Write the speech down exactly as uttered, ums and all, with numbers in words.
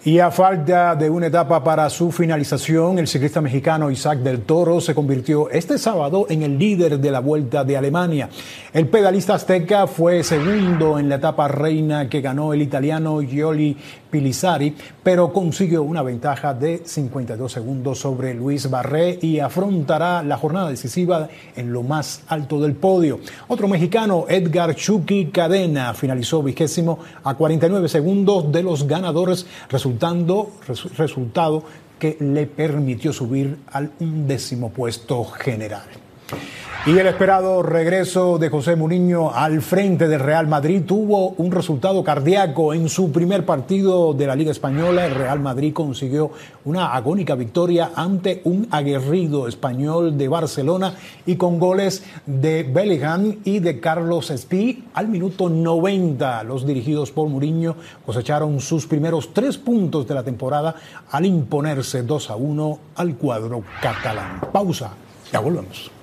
Y a falta de una etapa para su finalización, el ciclista mexicano Isaac del Toro se convirtió este sábado en el líder de la Vuelta de Alemania. El pedalista azteca fue segundo en la etapa reina que ganó el italiano Gioli Pilizari, pero consiguió una ventaja de cincuenta y dos segundos sobre Luis Barré y afrontará la jornada decisiva en lo más alto del podio. Otro mexicano, Edgar Chucky Cadena, finalizó vigésimo a cuarenta y nueve segundos de los ganadores, resultando resultado que le permitió subir al undécimo puesto general. Y el esperado regreso de José Mourinho al frente del Real Madrid tuvo un resultado cardíaco. En su primer partido de la Liga Española, el Real Madrid consiguió una agónica victoria ante un aguerrido Español de Barcelona y con goles de Bellingham y de Carlos Espí al minuto noventa. Los dirigidos por Mourinho cosecharon sus primeros tres puntos de la temporada al imponerse dos a uno al cuadro catalán. Pausa, ya volvemos.